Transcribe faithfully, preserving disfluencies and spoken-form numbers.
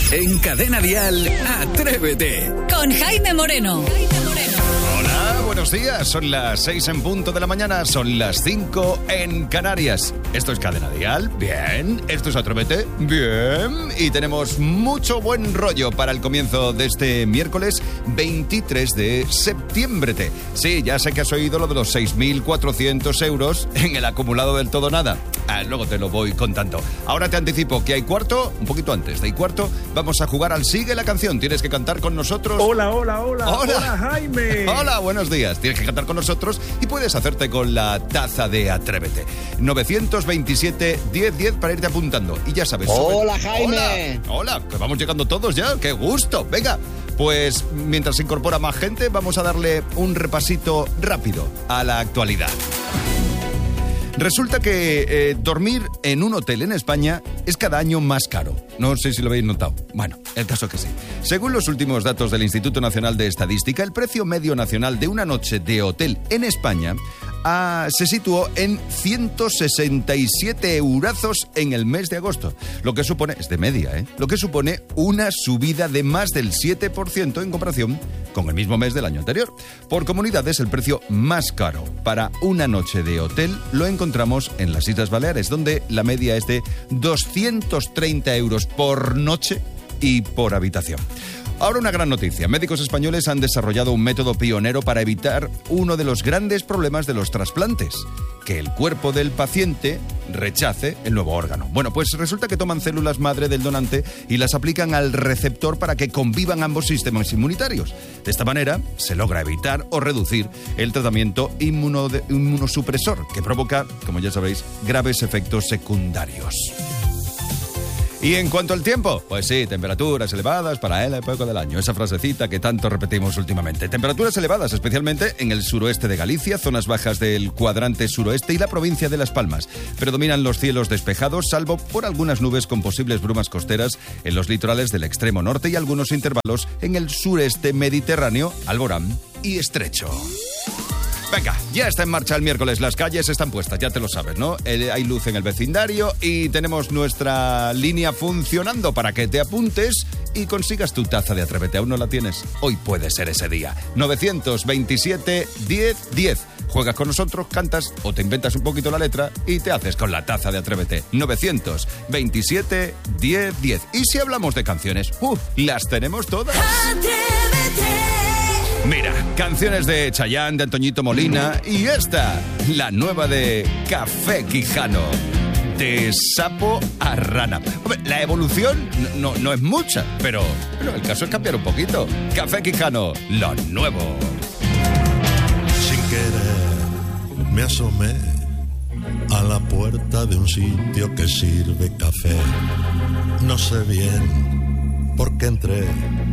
En Cadena Dial, Atrévete. Con Jaime Moreno. Hola, buenos días. Son las seis en punto de la mañana. Son las cinco en Canarias. Esto es Cadena Dial. Bien. Esto es Atrévete. Bien. Y tenemos mucho buen rollo para el comienzo de este miércoles veintitrés de septiembre. Sí, ya sé que has oído lo de los seis mil cuatrocientos euros en el acumulado del todo nada. Ah, luego te lo voy contando. Ahora te anticipo que hay cuarto, un poquito antes de hay cuarto, vamos a jugar al Sigue la Canción. Tienes que cantar con nosotros. Hola, hola, hola. Hola, hola Jaime. Hola, buenos días. Tienes que cantar con nosotros y puedes hacerte con la taza de Atrévete. novecientos veintisiete, diez diez para irte apuntando. Y ya sabes. Hola, sobre... Jaime. Hola, hola, que vamos llegando todos ya. ¡Qué gusto! Venga, pues mientras se incorpora más gente, vamos a darle un repasito rápido a la actualidad. Resulta que eh, dormir en un hotel en España es cada año más caro. No sé si lo habéis notado. Bueno, el caso es que sí. Según los últimos datos del Instituto Nacional de Estadística, el precio medio nacional de una noche de hotel en España ah, se situó en ciento sesenta y siete eurazos en el mes de agosto. Lo que supone, es de media, ¿eh? Lo que supone una subida de más del siete por ciento en comparación con el mismo mes del año anterior. Por comunidades, el precio más caro para una noche de hotel lo encontramos en las Islas Baleares, donde la media es de doscientos treinta euros por noche y por habitación. Ahora una gran noticia. Médicos españoles han desarrollado un método pionero para evitar uno de los grandes problemas de los trasplantes, que el cuerpo del paciente rechace el nuevo órgano. Bueno, pues resulta que toman células madre del donante y las aplican al receptor para que convivan ambos sistemas inmunitarios. De esta manera se logra evitar o reducir el tratamiento inmuno- inmunosupresor, que provoca, como ya sabéis, graves efectos secundarios. Y en cuanto al tiempo, pues sí, temperaturas elevadas para la época del año. Esa frasecita que tanto repetimos últimamente. Temperaturas elevadas, especialmente en el suroeste de Galicia, zonas bajas del cuadrante suroeste y la provincia de Las Palmas. Predominan los cielos despejados, salvo por algunas nubes con posibles brumas costeras en los litorales del extremo norte y algunos intervalos en el sureste mediterráneo, Alborán y Estrecho. Venga, ya está en marcha el miércoles, las calles están puestas, ya te lo sabes, ¿no? Eh, hay luz en el vecindario y tenemos nuestra línea funcionando para que te apuntes y consigas tu taza de Atrévete. ¿Aún no la tienes? Hoy puede ser ese día. novecientos veintisiete, diez diez. Juegas con nosotros, cantas o te inventas un poquito la letra y te haces con la taza de Atrévete. novecientos veintisiete, diez diez. Y si hablamos de canciones, ¡uh! Las tenemos todas. Atrévete. Mira, canciones de Chayanne, de Antoñito Molina y esta, la nueva de Café Quijano, de sapo a rana. Hombre, la evolución no, no, no es mucha, pero, pero el caso es cambiar un poquito. Café Quijano, lo nuevo. Sin querer me asomé a la puerta de un sitio que sirve café. No sé bien por qué entré.